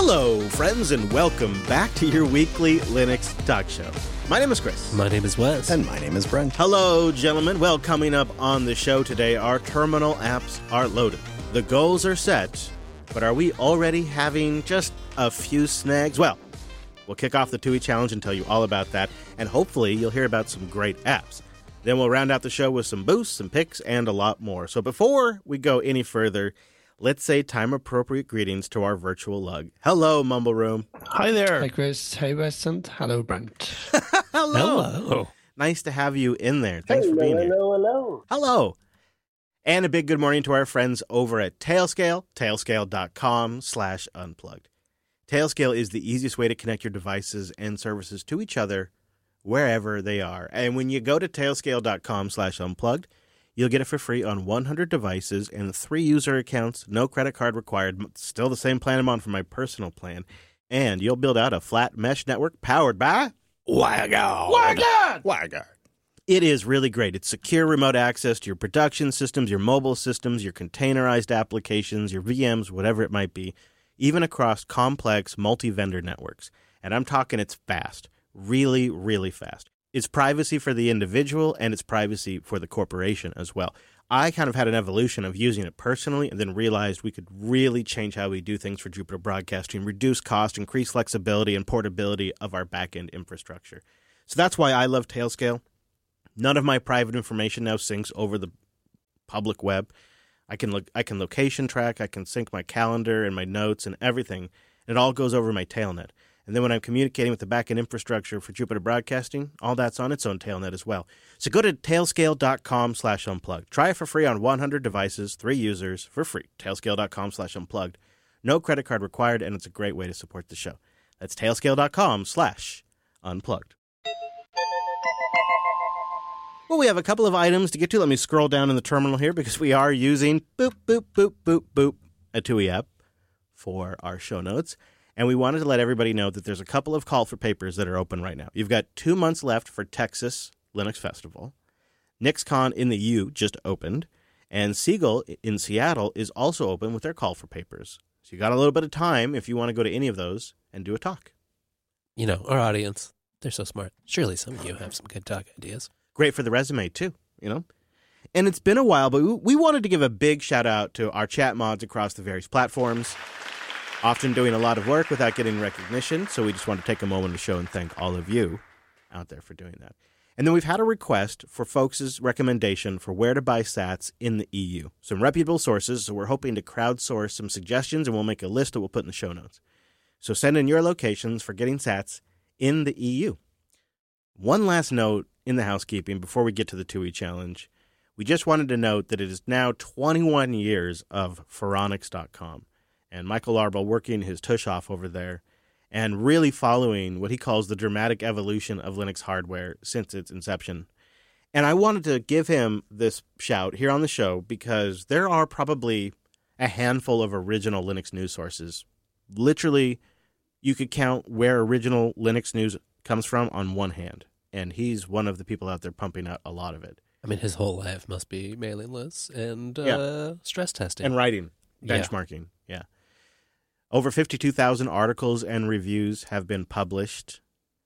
Hello, friends, and welcome back to your weekly Linux talk show. My name is Chris. My name is Wes. And my name is Brent. Hello, gentlemen. Well, coming up on the show today, our terminal apps are loaded. The goals are set, but are we already having just a few snags? Well, we'll kick off the TUI Challenge and tell you all about that, and hopefully you'll hear about some great apps. Then we'll round out the show with some boosts, some picks, and a lot more. So before we go any further, let's say time-appropriate greetings to our virtual lug. Hello, Mumble Room. Hi there. Hi, Chris. Hey, Wes. And hello, Brent. Hello. Nice to have you in there. Thanks for being here. Hello. And a big good morning to our friends over at Tailscale, tailscale.com/unplugged. Tailscale is the easiest way to connect your devices and services to each other wherever they are. And when you go to tailscale.com/unplugged, you'll get it for free on 100 devices and 3 user accounts, no credit card required, still the same plan I'm on for my personal plan. And you'll build out a flat mesh network powered by WireGuard. It is really great. It's secure remote access to your production systems, your mobile systems, your containerized applications, your VMs, whatever it might be, even across complex multi-vendor networks. And I'm talking it's fast, really, really fast. It's privacy for the individual, and it's privacy for the corporation as well. I kind of had an evolution of using it personally and then realized we could really change how we do things for Jupiter Broadcasting, reduce cost, increase flexibility and portability of our back-end infrastructure. So that's why I love Tailscale. None of my private information now syncs over the public web. I can location track, I can sync my calendar and my notes and everything. And it all goes over my Tailnet. And then when I'm communicating with the backend infrastructure for Jupiter Broadcasting, all that's on its own Tailnet as well. So go to tailscale.com/unplugged. Try it for free on 100 devices, 3 users for free. Tailscale.com/unplugged. No credit card required, and it's a great way to support the show. That's tailscale.com/unplugged. Well, we have a couple of items to get to. Let me scroll down in the terminal here because we are using boop, boop, boop, boop, boop, a TUI app for our show notes. And we wanted to let everybody know that there's a couple of call for papers that are open right now. You've got 2 months left for Texas Linux Festival. NixCon in the U just opened. And Siegel in Seattle is also open with their call for papers. So you got a little bit of time if you want to go to any of those and do a talk. You know, our audience, they're so smart. Surely some of you have some good talk ideas. Great for the resume, too, you know? And it's been a while, but we wanted to give a big shout out to our chat mods across the various platforms. Often doing a lot of work without getting recognition, so we just want to take a moment to show and thank all of you out there for doing that. And then we've had a request for folks' recommendation for where to buy sats in the EU. Some reputable sources, so we're hoping to crowdsource some suggestions, and we'll make a list that we'll put in the show notes. So send in your locations for getting sats in the EU. One last note in the housekeeping before we get to the TUI Challenge. We just wanted to note that it is now 21 years of Phoronix.com. And Michael Arbel working his tush off over there and really following what he calls the dramatic evolution of Linux hardware since its inception. And I wanted to give him this shout here on the show because there are probably a handful of original Linux news sources. Literally, you could count where original Linux news comes from on one hand. And he's one of the people out there pumping out a lot of it. I mean, his whole life must be mailing lists and stress testing. And writing, benchmarking, yeah. Over 52,000 articles and reviews have been published,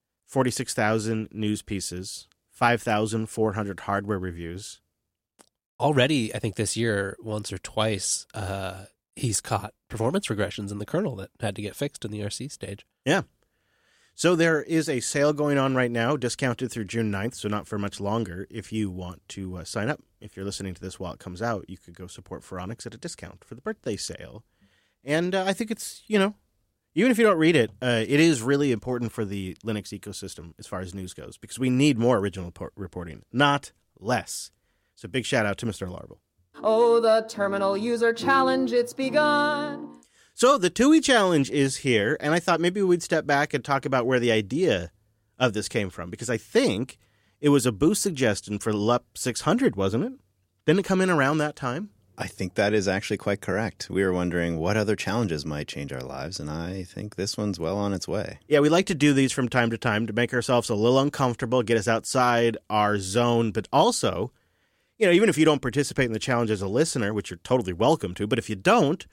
46,000 news pieces, 5,400 hardware reviews. Already, I think this year, once or twice, he's caught performance regressions in the kernel that had to get fixed in the RC stage. Yeah. So there is a sale going on right now, discounted through June 9th, so not for much longer. If you want to sign up, if you're listening to this while it comes out, you could go support Phoronix at a discount for the birthday sale. And I think it's, you know, even if you don't read it, it is really important for the Linux ecosystem as far as news goes, because we need more original reporting, not less. So big shout out to Mr. Larbel. Oh, the terminal user challenge, it's begun. So the TUI Challenge is here, and I thought maybe we'd step back and talk about where the idea of this came from, because I think it was a boost suggestion for LUP 600, wasn't it? Didn't it come in around that time? I think that is actually quite correct. We were wondering what other challenges might change our lives, and I think this one's well on its way. Yeah, we like to do these from time to make ourselves a little uncomfortable, get us outside our zone, but also, you know, even if you don't participate in the challenge as a listener, which you're totally welcome to, but if you don't,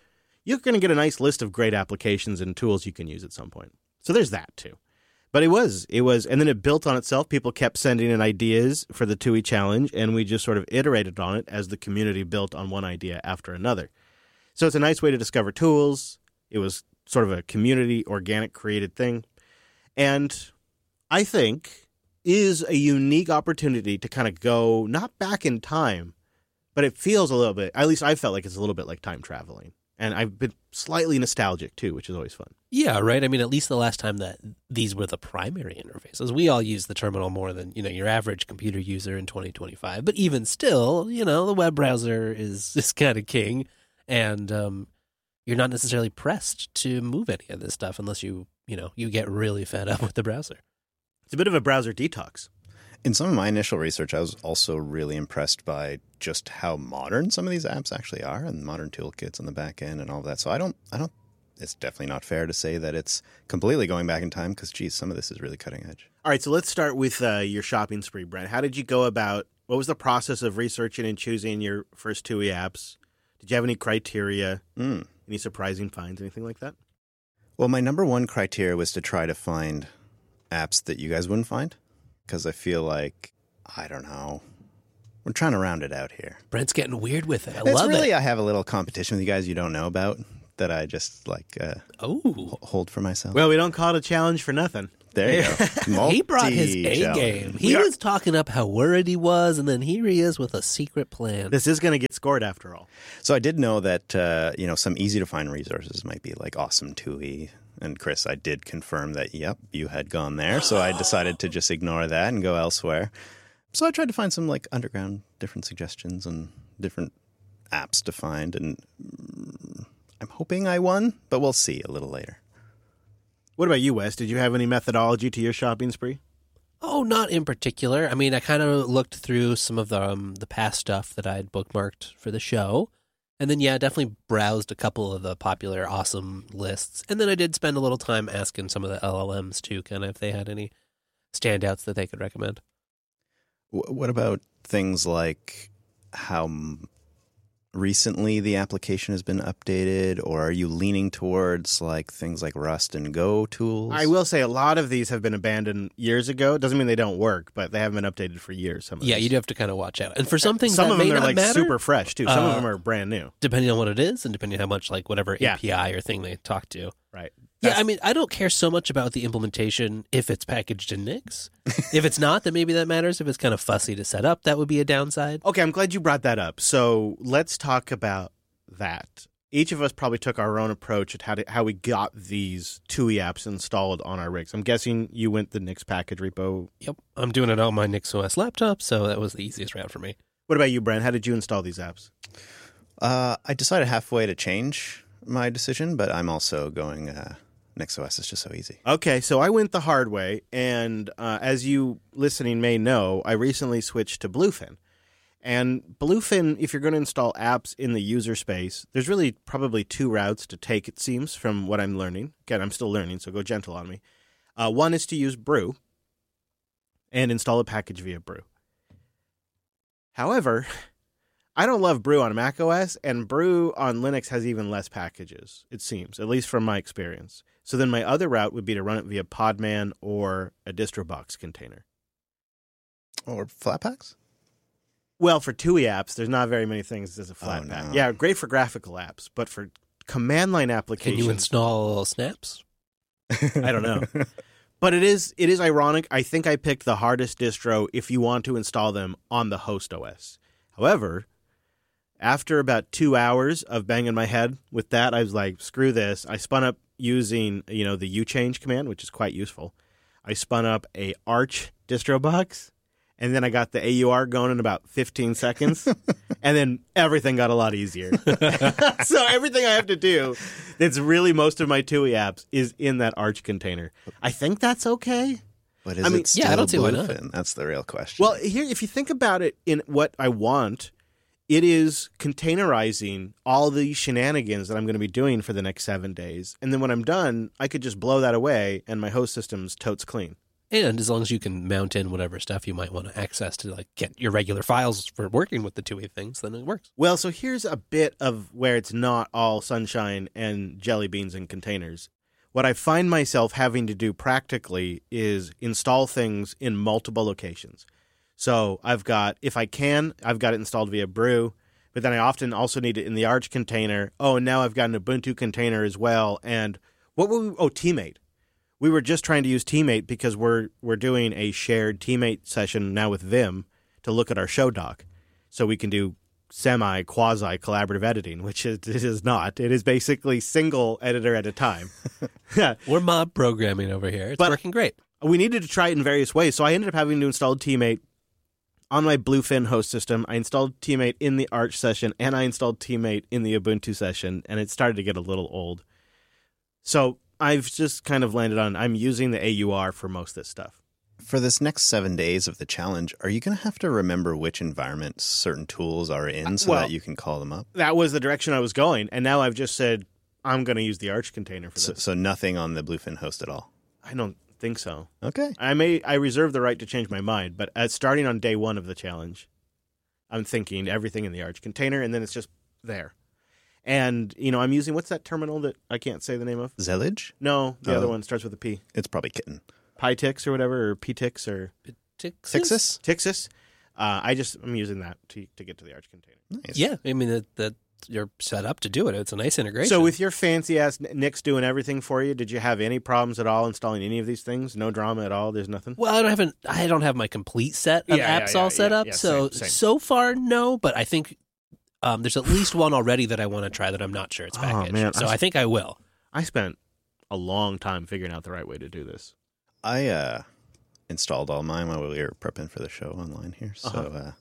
you're going to get a nice list of great applications and tools you can use at some point. So there's that too. But it was, and then it built on itself. People kept sending in ideas for the TUI challenge, and we just sort of iterated on it as the community built on one idea after another. So it's a nice way to discover tools. It was sort of a community, organic, created thing. And I think is a unique opportunity to kind of go, not back in time, but it feels a little bit, at least I felt like it's a little bit like time traveling. And I've been slightly nostalgic, too, which is always fun. Yeah, right. I mean, at least the last time that these were the primary interfaces. We all use the terminal more than, your average computer user in 2025. But even still, the web browser is kind of king. And you're not necessarily pressed to move any of this stuff unless you get really fed up with the browser. It's a bit of a browser detox. In some of my initial research, I was also really impressed by just how modern some of these apps actually are and modern toolkits on the back end and all of that. So I don't, it's definitely not fair to say that it's completely going back in time because, geez, some of this is really cutting edge. All right, so let's start with your shopping spree, Brent. How did you go about, what was the process of researching and choosing your first TUI apps? Did you have any criteria, any surprising finds, anything like that? Well, my number one criteria was to try to find apps that you guys wouldn't find. Because I feel like, I don't know, we're trying to round it out here. Brent's getting weird with it. I love it. I have a little competition with you guys you don't know about that I just hold for myself. Well, we don't call it a challenge for nothing. There you go. He brought his A game. He was talking up how worried he was, and then here he is with a secret plan. This is going to get scored after all. So I did know that, some easy to find resources might be like Awesome TUI. And Chris, I did confirm that, yep, you had gone there. So I decided to just ignore that and go elsewhere. So I tried to find some like underground different suggestions and different apps to find. And I'm hoping I won, but we'll see a little later. What about you, Wes? Did you have any methodology to your shopping spree? Oh, not in particular. I mean, I kind of looked through some of the past stuff that I had bookmarked for the show. And then, definitely browsed a couple of the popular awesome lists. And then I did spend a little time asking some of the LLMs, too, kind of if they had any standouts that they could recommend. What about things like how recently the application has been updated? Or are you leaning towards like things like Rust and Go tools? I will say a lot of these have been abandoned years ago. It doesn't mean they don't work, but they haven't been updated for years. Some of these. You do have to kind of watch out. And for some things, some of them are like matter, super fresh too. Some of them are brand new, depending on what it is, and depending on how much like whatever API or thing they talk to. Right. I mean, I don't care so much about the implementation if it's packaged in Nix. If it's not, then maybe that matters. If it's kind of fussy to set up, that would be a downside. Okay, I'm glad you brought that up. So let's talk about that. Each of us probably took our own approach at how we got these TUI apps installed on our rigs. I'm guessing you went the Nix package repo. Yep, I'm doing it on my NixOS laptop, so that was the easiest route for me. What about you, Brent? How did you install these apps? I decided halfway to change my decision, but I'm also going NixOS is just so easy. Okay, so I went the hard way, and as you listening may know, I recently switched to Bluefin. And Bluefin, if you're going to install apps in the user space, there's really probably two routes to take, it seems, from what I'm learning. Again, I'm still learning, so go gentle on me. One is to use Brew and install a package via Brew. However, I don't love Brew on macOS, and Brew on Linux has even less packages, it seems, at least from my experience. So then my other route would be to run it via Podman or a DistroBox container. Or Flatpaks? Well, for TUI apps, there's not very many things as a Flatpak. No. Yeah, great for graphical apps, but for command line applications... Can you install Snaps? I don't know. But it is ironic. I think I picked the hardest distro if you want to install them on the host OS. However, after about 2 hours of banging my head with that, I was like, screw this. I spun up using, the uchange command, which is quite useful. I spun up a Arch distro box, and then I got the AUR going in about 15 seconds, and then everything got a lot easier. So everything I have to do, that's really most of my TUI apps, is in that Arch container. I think that's okay. But is it still I don't see why not. Bluefin? That's the real question. Well, here, if you think about it in what I want, it is containerizing all the shenanigans that I'm going to be doing for the next 7 days. And then when I'm done, I could just blow that away, and my host system's totes clean. And as long as you can mount in whatever stuff you might want to access to like get your regular files for working with the TUI things, then it works. Well, so here's a bit of where it's not all sunshine and jelly beans and containers. What I find myself having to do practically is install things in multiple locations. So I've got it installed via Brew, but then I often also need it in the Arch container. Oh, and now I've got an Ubuntu container as well. And Teammate. We were just trying to use Teammate because we're doing a shared Teammate session now with Vim to look at our show doc. So we can do quasi collaborative editing, which it is not. It is basically single editor at a time. We're mob programming over here. It's working great. We needed to try it in various ways. So I ended up having to install Teammate on my Bluefin host system. I installed Teammate in the Arch session, and I installed Teammate in the Ubuntu session, and it started to get a little old. So I've just kind of landed on I'm using the AUR for most of this stuff. For this next 7 days of the challenge, are you going to have to remember which environment certain tools are in so that you can call them up? That was the direction I was going, and now I've just said I'm going to use the Arch container for this. So nothing on the Bluefin host at all? I don't think so. Okay. I reserve the right to change my mind, but starting on day one of the challenge, I'm thinking everything in the Arch container, and then it's just there. And, I'm using, what's that terminal that I can't say the name of? Zellige? No, the other one starts with a P. It's probably Kitten. PyTix or whatever, or PTix or... Tixis? Tixis. I'm using that to get to the Arch container. Nice. Yeah, I mean, that you're set up to do it. It's a nice integration. So with your fancy-ass Nix doing everything for you, did you have any problems at all installing any of these things? No drama at all? There's nothing? Well, I don't have my complete set of apps all set up. Same. So far, no, but I think there's at least one already that I want to try that I'm not sure it's packaged. Man, so I think I will. I spent a long time figuring out the right way to do this. I installed all mine while we were prepping for the show online here. So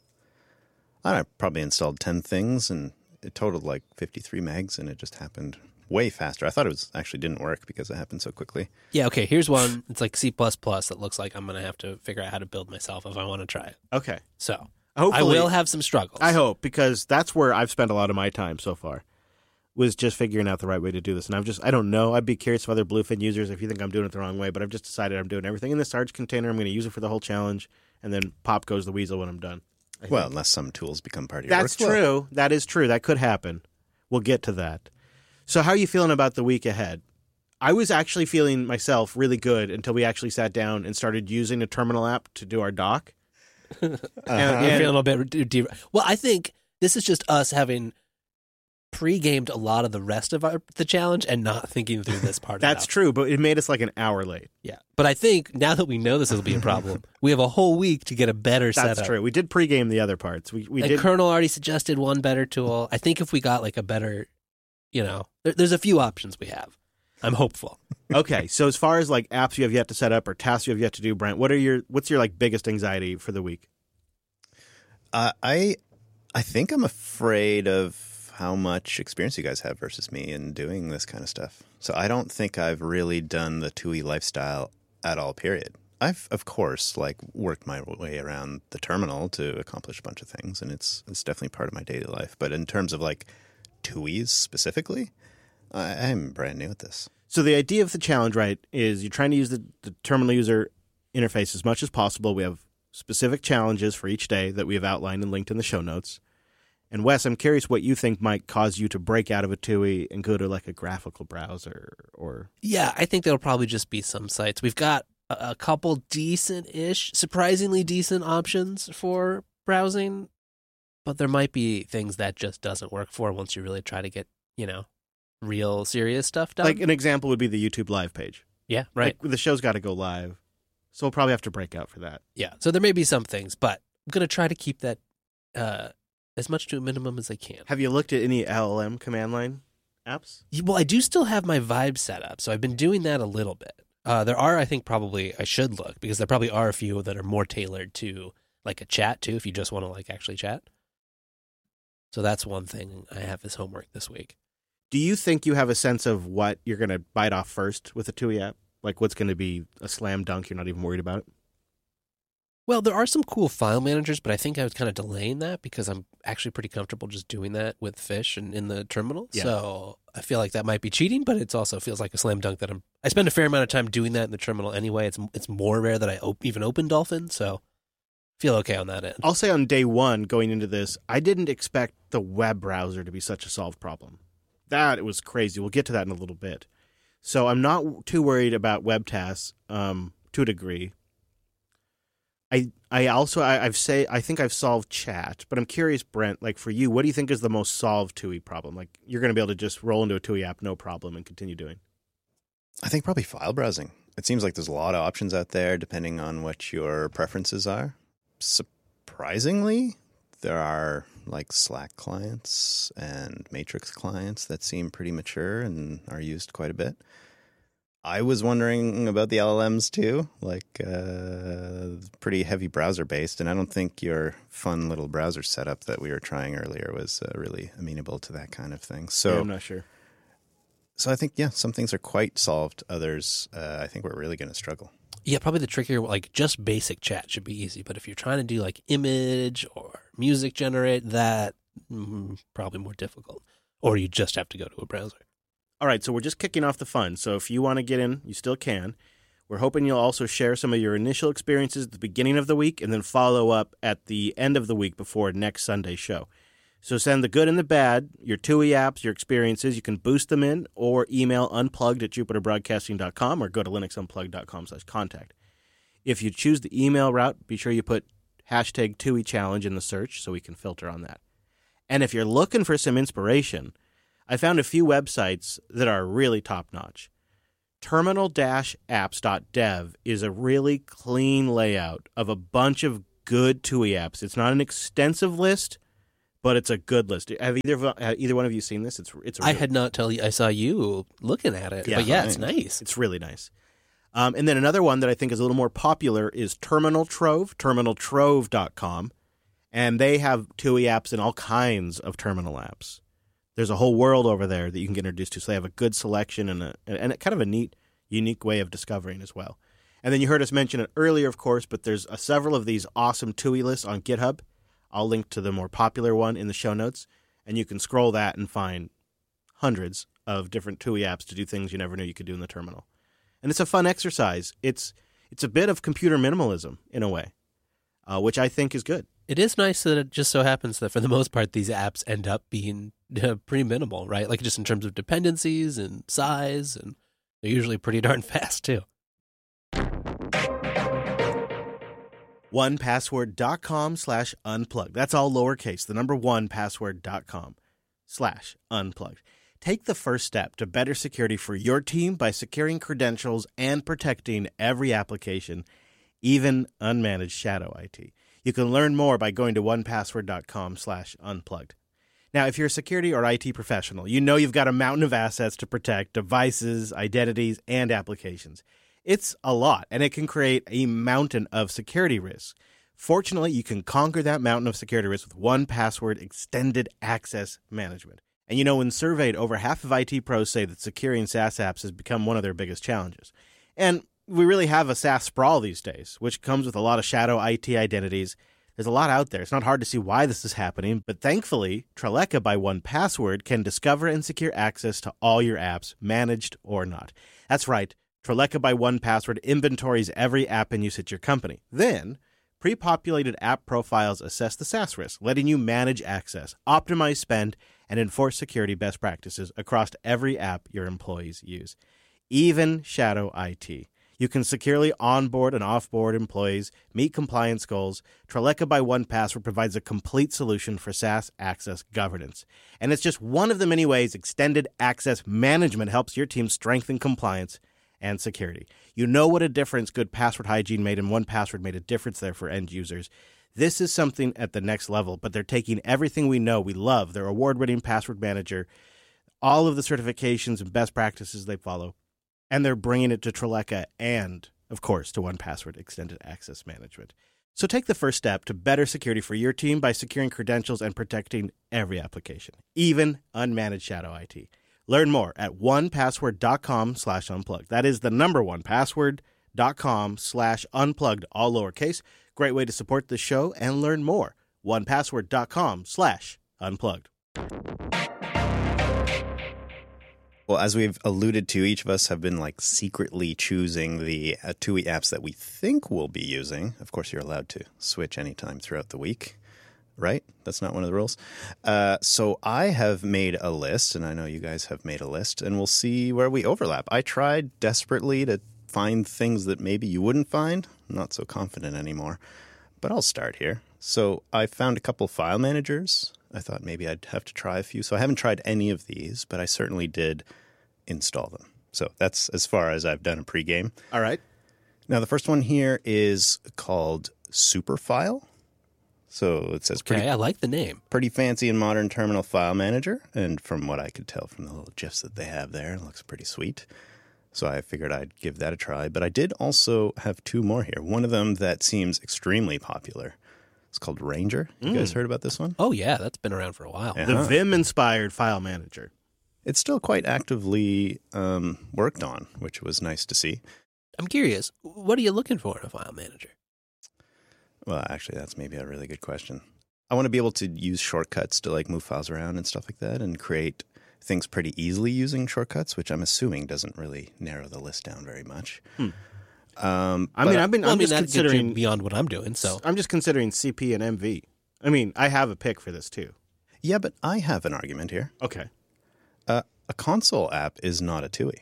I probably installed 10 things, and it totaled like 53 megs, and it just happened way faster. I thought it actually didn't work because it happened so quickly. Yeah, okay, here's one. It's like C++ that looks like I'm going to have to figure out how to build myself if I want to try it. Okay. So hopefully, I will have some struggles. I hope, because that's where I've spent a lot of my time so far, was just figuring out the right way to do this. And I don't know. I'd be curious if other Bluefin users, if you think I'm doing it the wrong way, but I've just decided I'm doing everything in this Arch container. I'm going to use it for the whole challenge, and then pop goes the weasel when I'm done. Well, unless some tools become part of your That's workflow. true. That is true. That could happen. We'll get to that. So how are you feeling about the week ahead? I was actually feeling myself really good until we actually sat down and started using a terminal app to do our doc. You're feeling a bit... Well, I think this is just us having pre-gamed a lot of the rest of the challenge and not thinking through this part. That's true, but it made us like an hour late. Yeah, but I think now that we know this will be a problem, we have a whole week to get a better setup. That's true. We did pre-game the other parts. We did. Colonel already suggested one better tool. I think if we got like a better, there's a few options we have. I'm hopeful. Okay, so as far as like apps you have yet to set up or tasks you have yet to do, Brent, what's your like biggest anxiety for the week? I think I'm afraid of how much experience you guys have versus me in doing this kind of stuff. So I don't think I've really done the TUI lifestyle at all, period. I've, of course, worked my way around the terminal to accomplish a bunch of things, and it's definitely part of my daily life. But in terms of TUIs specifically, I'm brand new at this. So the idea of the challenge, right, is you're trying to use the terminal user interface as much as possible. We have specific challenges for each day that we have outlined and linked in the show notes. And Wes, I'm curious what you think might cause you to break out of a TUI and go to a graphical browser or... Yeah, I think there'll probably just be some sites. We've got a couple decent-ish, surprisingly decent options for browsing, but there might be things that just doesn't work for once you really try to get, real serious stuff done. Like an example would be the YouTube live page. Yeah, right. The show's got to go live, so we'll probably have to break out for that. Yeah, so there may be some things, but I'm going to try to keep that... as much to a minimum as I can. Have you looked at any LLM command line apps? Well, I do still have my Vibe set up, so I've been doing that a little bit. There are, I think, probably I should look, because there probably are a few that are more tailored to a chat too, if you just want to actually chat. So that's one thing I have as homework this week. Do you think you have a sense of what you're going to bite off first with the TUI app? What's going to be a slam dunk? You're not even worried about it? Well, there are some cool file managers, but I think I was kind of delaying that because I'm actually pretty comfortable just doing that with Fish and in the terminal. Yeah. So I feel like that might be cheating, but it also feels like a slam dunk that I spend a fair amount of time doing that in the terminal anyway. It's more rare that I even open Dolphin, so feel okay on that end. I'll say on day one going into this, I didn't expect the web browser to be such a solved problem. That was crazy. We'll get to that in a little bit. So I'm not too worried about web tasks to a degree. I think I've solved chat, but I'm curious, Brent, like for you, what do you think is the most solved TUI problem? Like you're going to be able to just roll into a TUI app, no problem, and continue doing. I think probably file browsing. It seems like there's a lot of options out there depending on what your preferences are. Surprisingly, there are like Slack clients and Matrix clients that seem pretty mature and are used quite a bit. I was wondering about the LLMs too, like pretty heavy browser based, and I don't think your fun little browser setup that we were trying earlier was really amenable to that kind of thing. So Yeah, I'm not sure. So I think, some things are quite solved. Others, I think we're really going to struggle. Yeah, probably the trickier, like just basic chat should be easy. But if you're trying to do like image or music generate, that probably more difficult. Or you just have to go to a browser. All right, so we're just kicking off the fun. So if you want to get in, you still can. We're hoping you'll also share some of your initial experiences at the beginning of the week and then follow up at the end of the week before next Sunday's show. So send the good and the bad, your TUI apps, your experiences. You can boost them in or email unplugged@jupiterbroadcasting.com or go to linuxunplugged.com/contact. If you choose the email route, be sure you put hashtag TUI challenge in the search so we can filter on that. And if you're looking for some inspiration, I found a few websites that are really top-notch. Terminal-apps.dev is a really clean layout of a bunch of good TUI apps. It's not an extensive list, but it's a good list. Have either one of you seen this? I had not tell you. I saw you looking at it, but it's nice. It's really nice. And then another one that I think is a little more popular is Terminal Trove, terminaltrove.com, and they have TUI apps and all kinds of terminal apps. There's a whole world over there that you can get introduced to. So they have a good selection and a kind of a neat, unique way of discovering as well. And then you heard us mention it earlier, of course, but there's several of these awesome TUI lists on GitHub. I'll link to the more popular one in the show notes, and you can scroll that and find hundreds of different TUI apps to do things you never knew you could do in the terminal. And it's a fun exercise. It's a bit of computer minimalism in a way, which I think is good. It is nice that it just so happens that for the most part, these apps end up being pretty minimal, right? Like just in terms of dependencies and size, and they're usually pretty darn fast too. 1password.com/unplugged. That's all lowercase, the number 1password.com/unplugged. Take the first step to better security for your team by securing credentials and protecting every application, even unmanaged shadow IT. You can learn more by going to 1password.com/unplugged. Now, if you're a security or IT professional, you know you've got a mountain of assets to protect devices, identities, and applications. It's a lot, and it can create a mountain of security risks. Fortunately, you can conquer that mountain of security risks with 1Password Extended Access Management. And when surveyed, over half of IT pros say that securing SaaS apps has become one of their biggest challenges. And we really have a SaaS sprawl these days, which comes with a lot of shadow IT identities. There's a lot out there. It's not hard to see why this is happening, but thankfully, Treleka by 1Password can discover and secure access to all your apps, managed or not. That's right. Treleka by 1Password inventories every app in use at your company. Then, pre-populated app profiles assess the SaaS risk, letting you manage access, optimize spend, and enforce security best practices across every app your employees use, even shadow IT. You can securely onboard and offboard employees, meet compliance goals. Treleka by 1Password provides a complete solution for SaaS access governance. And it's just one of the many ways Extended Access Management helps your team strengthen compliance and security. You know what a difference good password hygiene made, and 1Password made a difference there for end users. This is something at the next level, but they're taking everything we know, we love, their award-winning password manager, all of the certifications and best practices they follow, and they're bringing it to Treleka and, of course, to 1Password Extended Access Management. So take the first step to better security for your team by securing credentials and protecting every application, even unmanaged shadow IT. Learn more at 1password.com/unplugged. That is the number 1password.com/unplugged, all lowercase. Great way to support the show and learn more. 1password.com/unplugged. Well, as we've alluded to, each of us have been like secretly choosing the TUI apps that we think we'll be using. Of course, you're allowed to switch anytime throughout the week, right? That's not one of the rules. So I have made a list, and I know you guys have made a list, and we'll see where we overlap. I tried desperately to find things that maybe you wouldn't find. I'm not so confident anymore, but I'll start here. So I found a couple file managers. I thought maybe I'd have to try a few. So I haven't tried any of these, but I certainly did install them. So that's as far as I've done a pregame. All right. Now, the first one here is called Superfile. So it says Okay, I like the name. pretty fancy and modern terminal file manager. And from what I could tell from the little GIFs that they have there, it looks pretty sweet. So I figured I'd give that a try. But I did also have two more here. One of them that seems extremely popular. It's called Ranger. You guys heard about this one? Oh, yeah, that's been around for a while. Yeah. The Vim-inspired file manager. It's still quite actively worked on, which was nice to see. I'm curious, what are you looking for in a file manager? Well, actually, that's maybe a really good question. I want to be able to use shortcuts to like move files around and stuff like that and create things pretty easily using shortcuts, which I'm assuming doesn't really narrow the list down very much. I'm just that considering gets you beyond what I'm doing, so. I'm just considering CP and MV. I mean, I have a pick for this too. Yeah, but I have an argument here. Okay. A console app is not a TUI.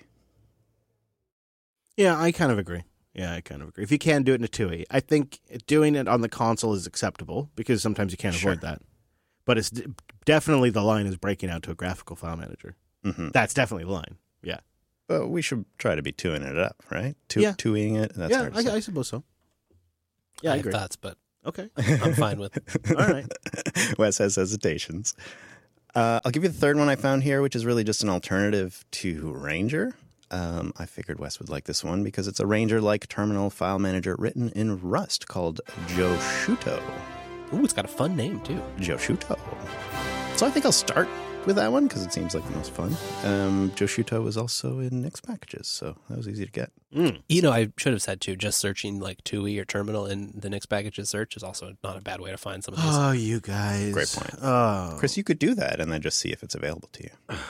Yeah, I kind of agree. If you can do it in a TUI, I think doing it on the console is acceptable because sometimes you can't avoid that. But it's definitely the line is breaking out to a graphical file manager. Mm-hmm. That's definitely the line. Yeah. But we should try to be TUIing it up, right? Yeah. TUIing it. That's Yeah, hard to say. I suppose so. Yeah, I have agree. thoughts, but Okay. I'm fine with it. All right. Wes has hesitations. I'll give you the third one I found here, which is really just an alternative to Ranger. I figured Wes would like this one because it's a Ranger-like terminal file manager written in Rust called Joshuto. Ooh, it's got a fun name, too. Joshuto. So I think I'll start with that one because it seems like the most fun. Joshuto was also in Nix packages, so that was easy to get. You know, I should have said, too, just searching like TUI or terminal in the Nix packages search is also not a bad way to find some of these. Oh, you guys. Great point. Oh. Chris, you could do that and then just see if it's available to you.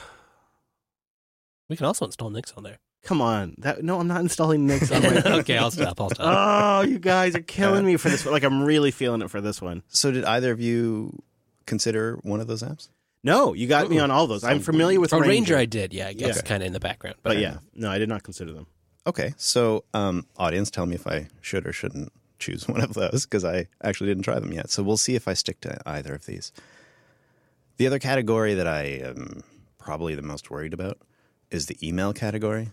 We can also install Nix on there. Come on. No, I'm not installing Nix on my Okay, I'll stop. Oh, you guys are killing me for this one. Like, I'm really feeling it for this one. So did either of you consider one of those apps? No, you got me on all those. I'm familiar with Oh, Ranger. Ranger I did, yeah. I guess Okay. kind of in the background. But yeah, no, I did not consider them. Okay, so audience, tell me if I should or shouldn't choose one of those because I actually didn't try them yet. So we'll see if I stick to either of these. The other category that I am probably the most worried about is the email category.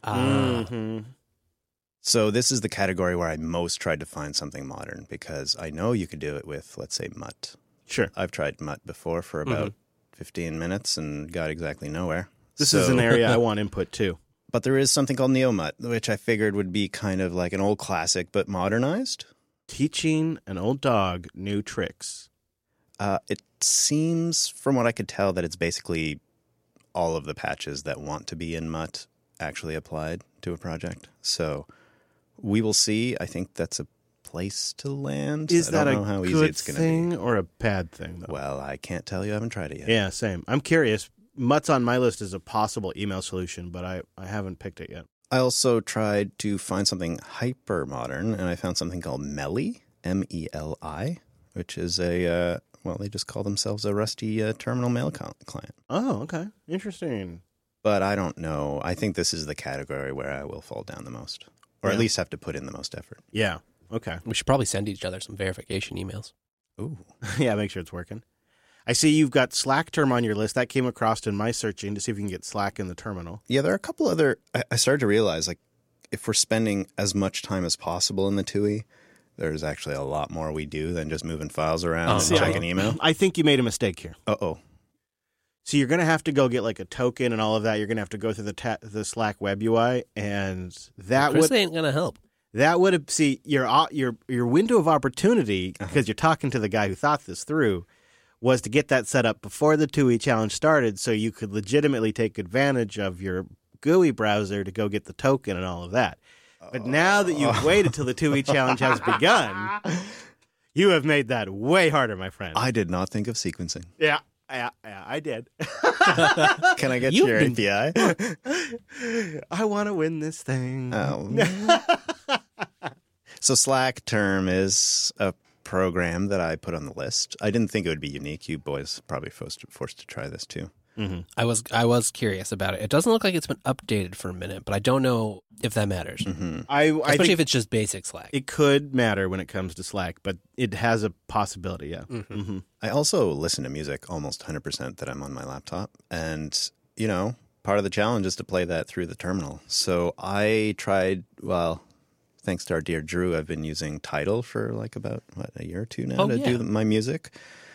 So this is the category where I most tried to find something modern because I know you could do it with, let's say, Mutt. Sure. I've tried Mutt before for about 15 minutes and got exactly nowhere. This is an area I want input too. But there is something called NeoMut, which I figured would be kind of like an old classic but modernized. Teaching an old dog new tricks. It seems, from what I could tell, that it's basically all of the patches that want to be in Mutt actually applied to a project. So we will see. I think that's a place to land. Is I that don't a know how easy good it's going to thing be. or a bad thing, though? Well, I can't tell you. I haven't tried it yet. Yeah, same. I'm curious. Mutt's on my list as a possible email solution, but I haven't picked it yet. I also tried to find something hyper modern, and I found something called Meli, M-E-L-I, which is a, they just call themselves a Rusty terminal mail client. Oh, okay. Interesting. But I don't know. I think this is the category where I will fall down the most, or at least have to put in the most effort. Yeah. Okay. We should probably send each other some verification emails. Ooh. Yeah, make sure it's working. I see you've got Slack term on your list. That came across in my searching to see if you can get Slack in the terminal. Yeah, there are a couple other. I started to realize, like, if we're spending as much time as possible in the TUI, there's actually a lot more we do than just moving files around and checking email. I think you made a mistake here. Uh-oh. So you're going to have to go get like a token and all of that. You're going to have to go through the Slack web UI, and that Chris would ain't going to help. that would have see your window of opportunity because you're talking to the guy who thought this through was to get that set up before the TUI challenge started, so you could legitimately take advantage of your GUI browser to go get the token and all of that. But now that you've waited till the TUI challenge has begun, You have made that way harder, my friend. I did not think of sequencing. Yeah, I did. Can I get You've your been- API? I want to win this thing. Oh. So Slack Term is a program that I put on the list. I didn't think it would be unique. You boys probably forced to try this too. I was curious about it. It doesn't look like it's been updated for a minute, but I don't know if that matters. I Especially think if it's just basic Slack. it could matter when it comes to Slack, but it has a possibility, yeah. Mm-hmm. I also listen to music almost 100% that I'm on my laptop. And, you know, part of the challenge is to play that through the terminal. So I tried, well, thanks to our dear Drew, I've been using Tidal for like about, a year or two now to do my music.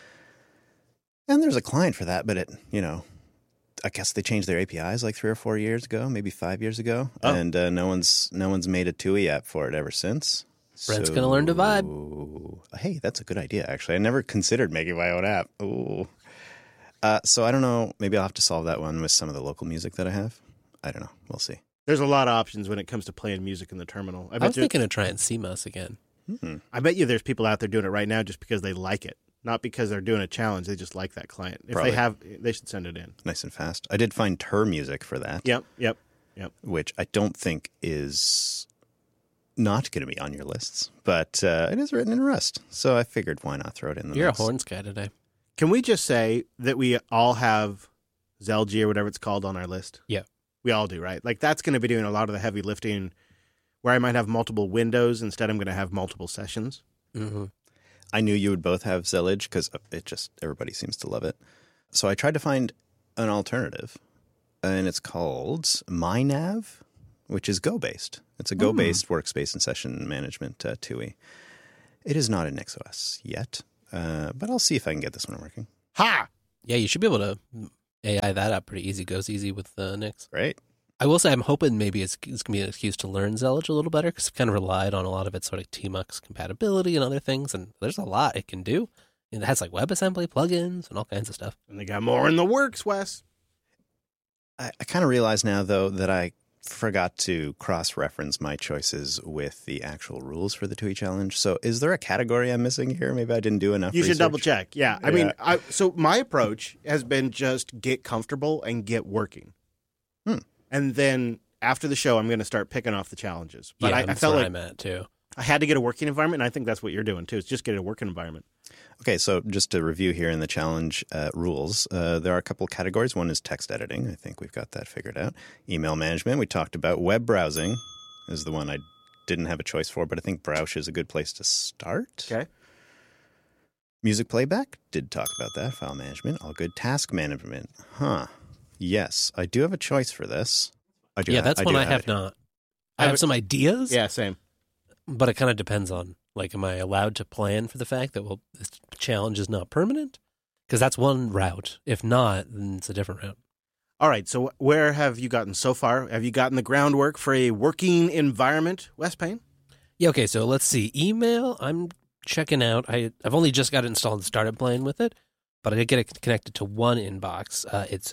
And there's a client for that, but it, you know, I guess they changed their APIs like 3 or 4 years ago, maybe 5 years ago. Oh. And no one's made a TUI app for it ever since. Brent's gonna learn to vibe. Hey, that's a good idea, actually. I never considered making my own app. Ooh. So I don't know. Maybe I'll have to solve that one with some of the local music that I have. I don't know. We'll see. There's a lot of options when it comes to playing music in the terminal. I was thinking of trying CMOS again. I bet you there's people out there doing it right now just because they like it. Not because they're doing a challenge. They just like that client. If Probably. they have, they should send it in. Nice and fast. I did find Tur music for that. Yep. Which I don't think is not going to be on your lists, but it is written in Rust. So I figured why not throw it in the You're mix. a horns guy today. Can we just say that we all have Zelgi or whatever it's called on our list? Yeah. We all do, right? Like that's going to be doing a lot of the heavy lifting where I might have multiple windows. Instead, I'm going to have multiple sessions. Mm-hmm. I knew you would both have Zillage because everybody seems to love it. So I tried to find an alternative, and it's called MyNav, which is Go-based. It's a Go-based workspace and session management TUI. It is not in NixOS yet, but I'll see if I can get this one working. Ha! Yeah, you should be able to AI that up pretty easy. Goes easy with Nix. Right? I will say I'm hoping maybe it's going to be an excuse to learn Zellage a little better because I've kind of relied on a lot of its sort of TMUX compatibility and other things, and there's a lot it can do. And it has like WebAssembly plugins and all kinds of stuff. And they got more in the works, Wes. I kind of realize now, though, that I forgot to cross-reference my choices with the actual rules for the TUI challenge. So is there a category I'm missing here? Maybe I didn't do enough You should research. double check. Yeah. I mean, so my approach has been just get comfortable and get working. And then after the show, I'm going to start picking off the challenges. But I that's felt where like I'm at too. I had to get a working environment, and I think that's what you're doing too. Is just get a working environment. Okay, so just to review here in the challenge rules, there are a couple categories. One is text editing. I think we've got that figured out. Email management, we talked about. Web browsing is the one I didn't have a choice for, but I think Browsh is a good place to start. Okay. Music playback, did talk about that. File management, all good. Task management, yes, I do have a choice for this. That's one I have not. I have some ideas. Yeah, same. But it kind of depends on, like, am I allowed to plan for the fact that, well, this challenge is not permanent? Because that's one route. If not, then it's a different route. All right, so where have you gotten so far? Have you gotten the groundwork for a working environment, Wes Payne? Yeah, okay, so let's see. Email, I'm checking out. I've only just got it installed and started playing with it, but I did get it connected to one inbox. It's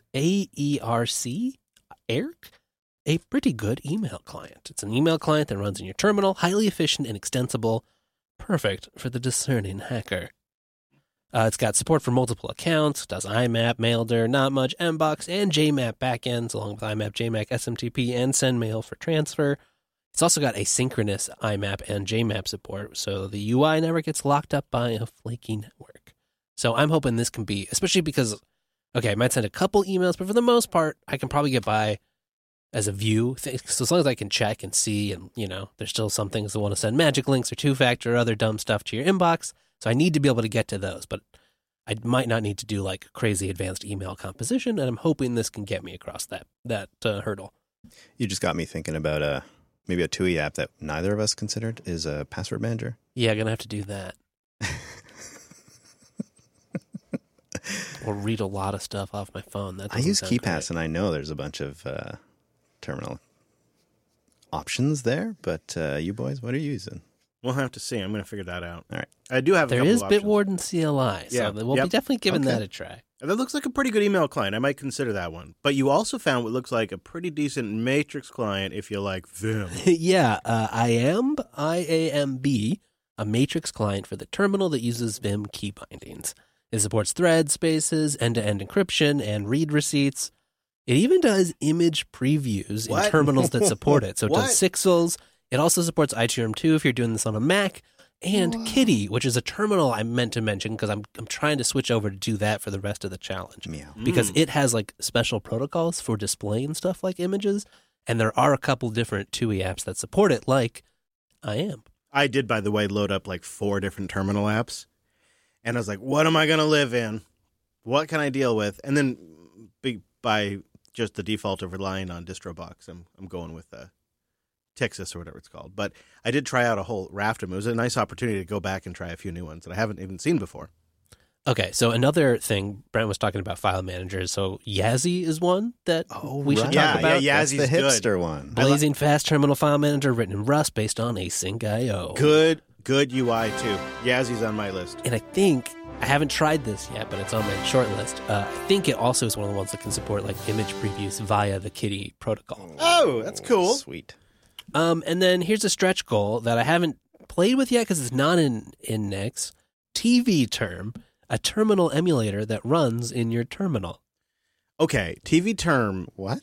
ERC, a pretty good email client. It's an email client that runs in your terminal, highly efficient and extensible, perfect for the discerning hacker. It's got support for multiple accounts, does IMAP, Maildir, Not Much, Mbox, and JMap backends, along with IMAP, JMAC, SMTP, and SendMail for transfer. It's also got asynchronous IMAP and JMap support, so the UI never gets locked up by a flaky network. So I'm hoping this can be, especially because, okay, I might send a couple emails, but for the most part, I can probably get by as a view. So as long as I can check and see, and, you know, there's still some things that want to send magic links or two-factor or other dumb stuff to your inbox. So I need to be able to get to those, but I might not need to do like crazy advanced email composition, and I'm hoping this can get me across that hurdle. You just got me thinking about maybe a TUI app that neither of us considered is a password manager. Yeah, I'm going to have to do that. Or read a lot of stuff off my phone. That I use doesn't sound KeePass, and I know there's a bunch of terminal options there, but you boys, what are you using? We'll have to see. I'm going to figure that out. All right. I do have a There couple is of options. Bitwarden CLI, so Yeah. we'll Yep. be definitely giving Okay. that a try. That looks like a pretty good email client. I might consider that one. But you also found what looks like a pretty decent Matrix client if you like Vim. Yeah, IAMB a Matrix client for the terminal that uses Vim key bindings. It supports thread spaces, end-to-end encryption, and read receipts. It even does image previews in terminals that support it. So it does Sixels. It also supports iTerm2 if you're doing this on a Mac, and Kitty, which is a terminal I meant to mention because I'm trying to switch over to do that for the rest of the challenge. Meow. Because it has like special protocols for displaying stuff like images, and there are a couple different TUI apps that support it, like IAMP. I did, by the way, load up like 4 different terminal apps. And I was like, what am I going to live in? What can I deal with? And then by just the default of relying on DistroBox, I'm going with Texas or whatever it's called. But I did try out a whole raft of them. It was a nice opportunity to go back and try a few new ones that I haven't even seen before. Okay, so another thing, Brent was talking about file managers. So Yazzie is one that we should talk about. Yeah, That's Yazzie's the hipster good. one. Blazing fast terminal file manager written in Rust based on Async.io. Good UI, too. Yazzie's on my list. And I think, I haven't tried this yet, but it's on my short list. I think it also is one of the ones that can support like image previews via the Kitty protocol. Oh, that's cool. Sweet. And then here's a stretch goal that I haven't played with yet because it's not in Nix. TV Term, a terminal emulator that runs in your terminal. Okay, TV Term. What?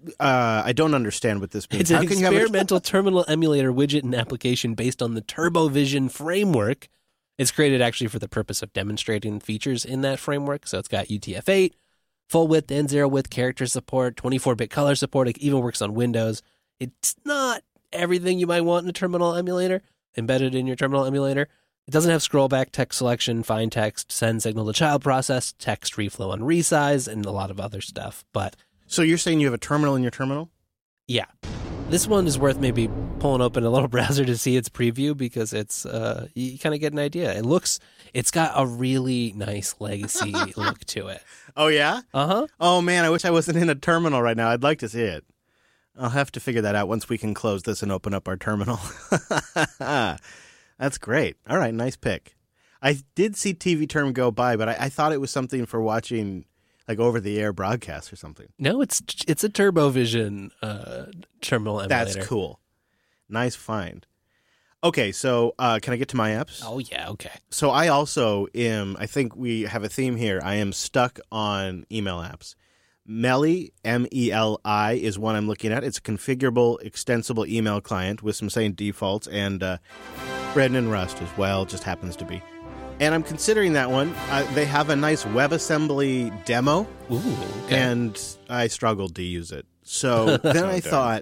I don't understand what this means. It's an How can you have a- experimental terminal emulator widget and application based on the TurboVision framework. It's created actually for the purpose of demonstrating features in that framework. So it's got UTF-8, full width and zero width character support, 24-bit color support. It even works on Windows. It's not everything you might want in a terminal emulator, embedded in your terminal emulator. It doesn't have scrollback, text selection, find text, send signal to child process, text reflow on resize, and a lot of other stuff. But So you're saying you have a terminal in your terminal? yeah, this one is worth maybe pulling open a little browser to see its preview because it's you kind of get an idea. It's got a really nice legacy look to it. Oh, yeah? Uh-huh. Oh, man, I wish I wasn't in a terminal right now. I'd like to see it. I'll have to figure that out once we can close this and open up our terminal. That's great. All right, nice pick. I did see TV Term go by, but I thought it was something for watching like over-the-air broadcasts or something. No, it's a TurboVision terminal emulator. That's cool. Nice find. Okay, so can I get to my apps? Oh, yeah, okay. So I also I think we have a theme here. I am stuck on email apps. Meli, M-E-L-I, is one I'm looking at. It's a configurable, extensible email client with some same defaults and written in Rust as well, just happens to be. And I'm considering that one. They have a nice WebAssembly demo, Ooh, okay. and I struggled to use it. So then I thought,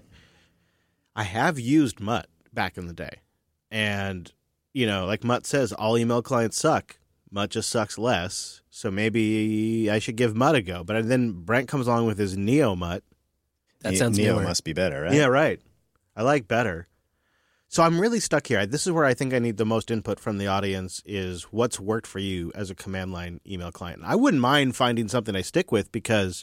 I have used Mutt back in the day. And, like Mutt says, all email clients suck. Mutt just sucks less. So maybe I should give Mutt a go. But then Brent comes along with his Neo Mutt. That sounds Neo newer. must be better, right? Yeah, right. I like better. So I'm really stuck here. This is where I think I need the most input from the audience is what's worked for you as a command line email client. I wouldn't mind finding something I stick with because,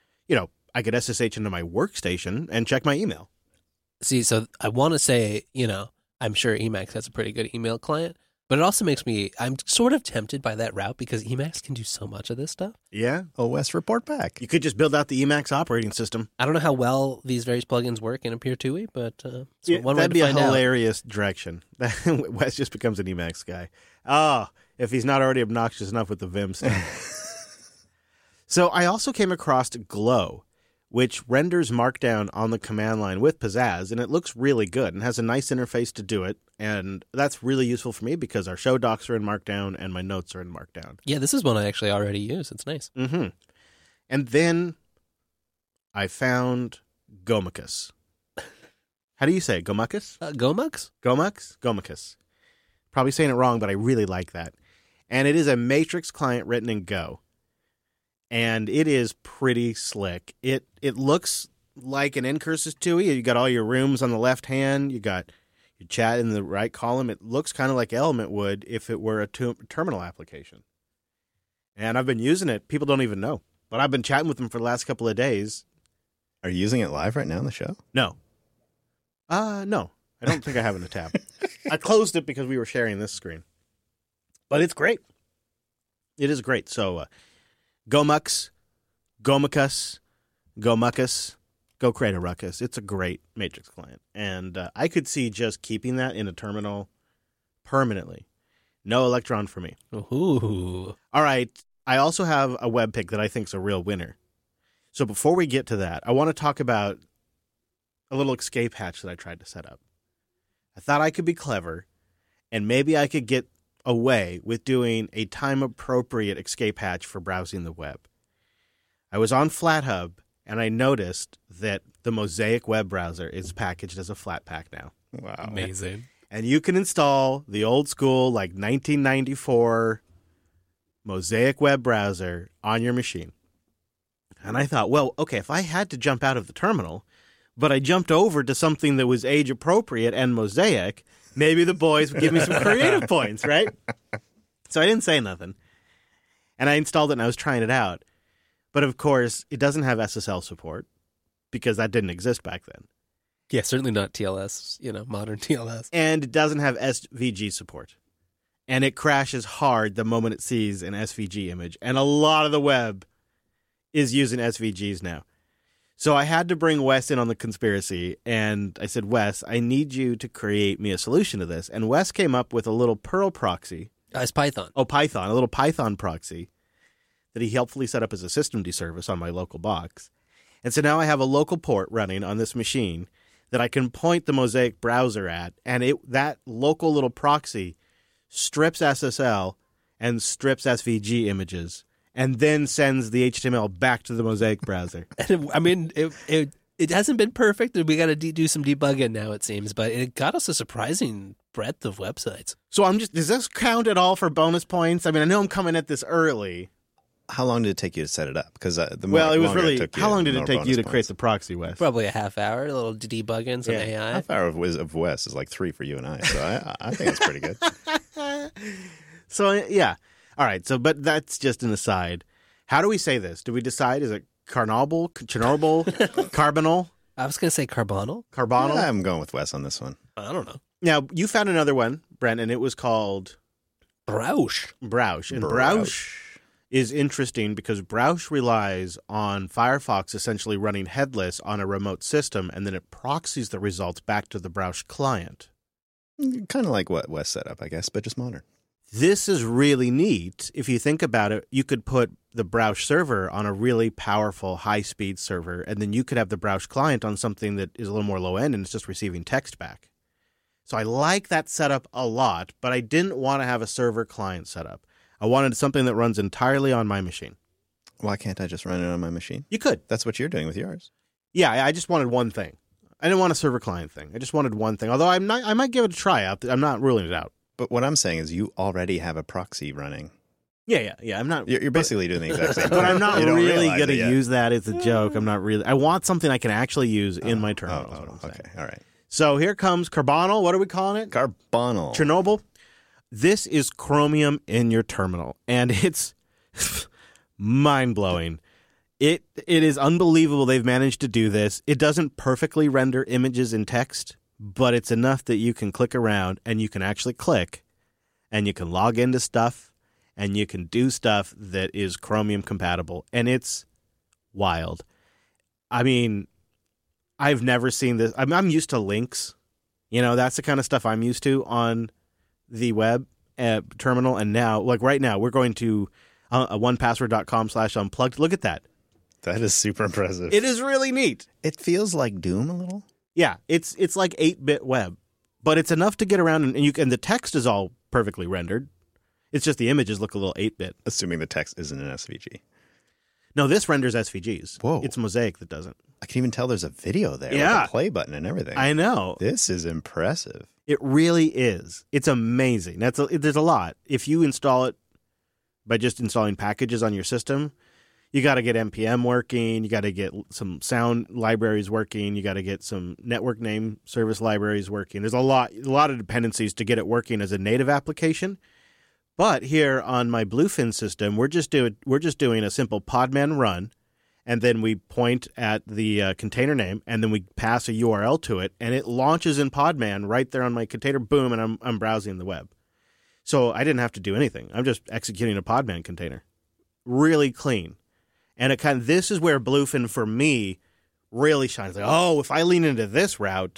I could SSH into my workstation and check my email. See, so I want to say, I'm sure Emacs has a pretty good email client, but it also makes I'm sort of tempted by that route because Emacs can do so much of this stuff. Yeah? OS report back. You could just build out the Emacs operating system. I don't know how well these various plugins work in a peer TUI, but it's one way That'd to be a find out. hilarious direction. Wes just becomes an Emacs guy. Oh, if he's not already obnoxious enough with the Vim stuff. So I also came across Glow, which renders Markdown on the command line with Pizzazz, and it looks really good and has a nice interface to do it. And that's really useful for me because our show docs are in Markdown and my notes are in Markdown. Yeah, this is one I actually already use. It's nice. Mm-hmm. And then I found Gomicus. How do you say it? Gomicus? Gomux? Gomicus. Probably saying it wrong, but I really like that. And it is a Matrix client written in Go. And it is pretty slick. It looks like an Ncurses TUI. You got all your rooms on the left hand. You got your chat in the right column. It looks kind of like Element would if it were a terminal application. And I've been using it. People don't even know. But I've been chatting with them for the last couple of days. Are you using it live right now on the show? No. No. I don't think I have it in a tab. I closed it because we were sharing this screen. But it's great. It is great. So, Gomux, Gomicus, go create a ruckus. It's a great Matrix client. And I could see just keeping that in a terminal permanently. No Electron for me. Ooh. All right. I also have a web pick that I think is a real winner. So before we get to that, I want to talk about a little escape hatch that I tried to set up. I thought I could be clever, and maybe I could get away with doing a time-appropriate escape hatch for browsing the web. I was on FlatHub, and I noticed that the Mosaic web browser is packaged as a Flatpak now. Wow. Amazing. And you can install the old school, like 1994 Mosaic web browser on your machine. And I thought, well, okay, if I had to jump out of the terminal, but I jumped over to something that was age appropriate and Mosaic, maybe the boys would give me some creative points, right? So I didn't say nothing. And I installed it and I was trying it out. But of course, it doesn't have SSL support because that didn't exist back then. Yeah, certainly not TLS, modern TLS. And it doesn't have SVG support. And it crashes hard the moment it sees an SVG image. And a lot of the web is using SVGs now. So I had to bring Wes in on the conspiracy, and I said, Wes, I need you to create me a solution to this. And Wes came up with a little Perl proxy. It's Python. Oh, Python, a little Python proxy that he helpfully set up as a systemd service on my local box. And so now I have a local port running on this machine that I can point the Mosaic browser at, and that local little proxy strips SSL and strips SVG images, and then sends the HTML back to the Mosaic browser. It hasn't been perfect. We got to do some debugging now, it seems, but it got us a surprising breadth of websites. So does this count at all for bonus points? I mean, I know I'm coming at this early. How long did it take you to set it up? Because How long did it take you to create the proxy, Wes? Probably a half hour, a little debugging, some AI. Half hour of Wes is like 3 for you and I, so I think it's pretty good. So, yeah. All right, but that's just an aside. How do we say this? Do we decide? Is it Chernobyl, Carbonal? I was going to say Carbonal. Carbonal? Yeah, I'm going with Wes on this one. I don't know. Now, you found another one, Brent, and it was called Browsh. And Browsh is interesting because Browsh relies on Firefox essentially running headless on a remote system, and then it proxies the results back to the Browsh client. Kind of like what Wes set up, I guess, but just modern. This is really neat. If you think about it, you could put the Browsh server on a really powerful, high-speed server, and then you could have the Browsh client on something that is a little more low-end and it's just receiving text back. So I like that setup a lot, but I didn't want to have a server-client setup. I wanted something that runs entirely on my machine. Why can't I just run it on my machine? You could. That's what you're doing with yours. Yeah, I just wanted one thing. I didn't want a server-client thing. I just wanted one thing, although I might give it a try out. I'm not ruling it out. But what I'm saying is you already have a proxy running. Yeah. I'm not. You're basically doing the exact same thing. But I'm not really going to yet. use that as a joke. I'm not really. I want something I can actually use in my terminal. Okay, all right. So here comes Carbonal. What are we calling it? Carbonal. Chernobyl. This is Chromium in your terminal, and it's mind-blowing. It is unbelievable they've managed to do this. It doesn't perfectly render images in text, but it's enough that you can click around and you can actually click and you can log into stuff and you can do stuff that is Chromium compatible. And it's wild. I mean, I've never seen this. I'm used to links. That's the kind of stuff I'm used to on the web terminal. And now, like right now, we're going to 1password.com/unplugged. Look at that. That is super impressive. It is really neat. It feels like Doom a little. Yeah, it's like 8-bit web, but it's enough to get around, and the text is all perfectly rendered. It's just the images look a little 8-bit. Assuming the text isn't an SVG. No, this renders SVGs. Whoa. It's Mosaic that doesn't. I can even tell there's a video there with a play button and everything. I know. This is impressive. It really is. It's amazing. There's a lot. If you install it by just installing packages on your system, you got to get NPM working. You got to get some sound libraries working. You got to get some network name service libraries working. There's a lot of dependencies to get it working as a native application. But here on my Bluefin system, we're just doing a simple podman run, and then we point at the container name, and then we pass a URL to it, and it launches in Podman right there on my container. Boom, and I'm browsing the web. So I didn't have to do anything. I'm just executing a Podman container. Really clean. And this is where Bluefin for me really shines. Like, oh, if I lean into this route,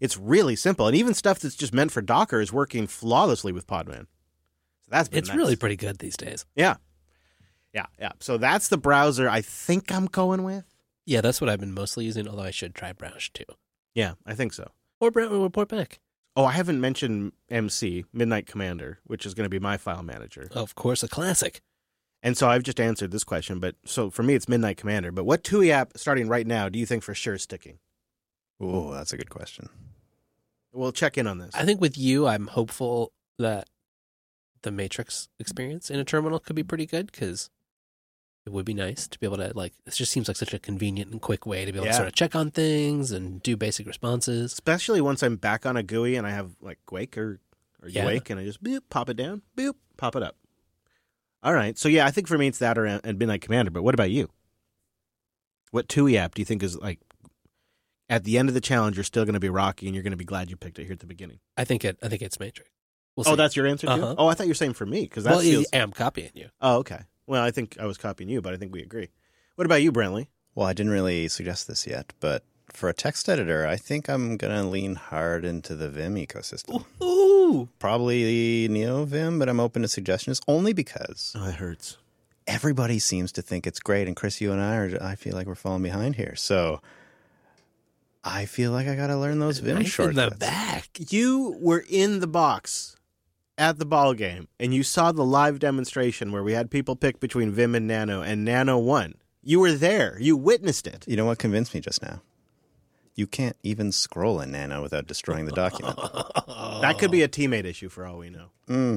It's really simple. And even stuff that's just meant for Docker is working flawlessly with Podman. So that's been It's nice. really pretty good these days. Yeah. So that's the browser I think I'm going with. Yeah, that's what I've been mostly using, although I should try Browse too. Yeah, I think so. Or Report Back. Oh, I haven't mentioned MC, Midnight Commander, which is going to be my file manager. Of course, a classic. And so I've just answered this question, but so for me it's Midnight Commander. But what TUI app starting right now do you think for sure is sticking? Oh, that's a good question. We'll check in on this. I think with you, I'm hopeful that the Matrix experience in a terminal could be pretty good because it would be nice to be able to, like, it just seems like such a convenient and quick way to be able to sort of check on things and do basic responses. Especially once I'm back on a GUI and I have like Quake or Wake and I just boop, pop it down, boop, pop it up. All right. So yeah, I think for me it's that or and Midnight Commander. But what about you? What TUI app do you think is like at the end of the challenge you're still going to be rocky and you're going to be glad you picked it here at the beginning? I think it's Matrix. We'll Oh, see. that's your answer too? Uh-huh. Oh, I thought you were saying for me because that Well, feels... I'm copying you. Oh, okay. Well, I think I was copying you, but I think we agree. What about you, Brentley? Well, I didn't really suggest this yet, but for a text editor, I think I'm going to lean hard into the Vim ecosystem. Ooh. Probably NeoVim, but I'm open to suggestions only because Oh, it hurts. everybody seems to think it's great. And Chris, you and I feel like we're falling behind here. So I feel like I got to learn those Vim Knife in the shortcuts. back. You were in the box at the ball game, and you saw the live demonstration where we had people pick between Vim and Nano won. You were there. You witnessed it. You know what convinced me just now? You can't even scroll in Nano without destroying the document. That could be a teammate issue for all we know.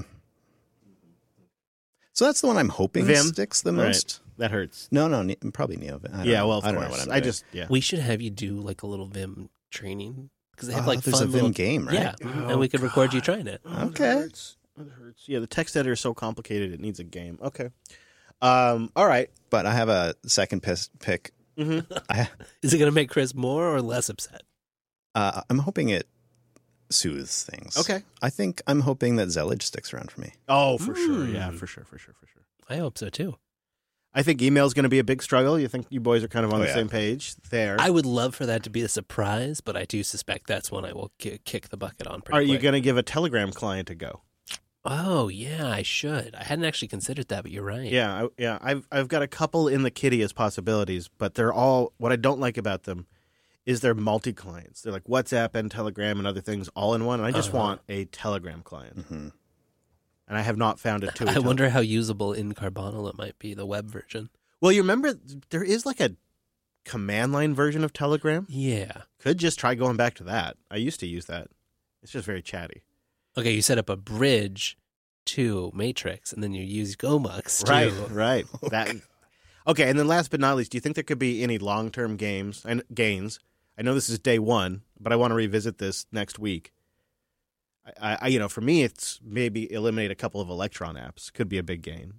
So that's the one I'm hoping Vim? sticks the Right. most. That hurts. No, probably NeoVim. I don't Yeah, know. well, of I don't know course. what I'm I doing. just, yeah. We should have you do like a little Vim training because they have like there's fun a Vim little game, right? Yeah, and we could record you trying it. Okay. It hurts. Yeah, the text editor is so complicated it needs a game. Okay. All right. But I have a second pick. Is it going to make Chris more or less upset? I'm hoping it soothes things. Okay. I'm hoping that Zellage sticks around for me. Oh, for sure. Yeah, for sure. I hope so too. I think email is going to be a big struggle. You think you boys are kind of on the yeah. same page there. I would love for that to be a surprise, but I do suspect that's one I will kick the bucket on. Are you quick. going to give a Telegram client a go? Oh yeah, I should. I hadn't actually considered that, but you're right. Yeah. I've got a couple in the kitty as possibilities, but they're all, what I don't like about them is they're multi-clients. They're like WhatsApp and Telegram and other things all in one. And I just want a Telegram client. Mm-hmm. And I have not found it to I wonder how usable in Carbonal it might be, the web version. Well, you remember there is like a command line version of Telegram. Yeah. Could just try going back to that. I used to use that. It's just very chatty. Okay, you set up a bridge to Matrix, and then you use Gomux too. Right. That. Okay, and then last but not least, do you think there could be any long-term gains? I know this is day one, but I want to revisit this next week. I for me, it's maybe eliminate a couple of Electron apps. Could be a big gain.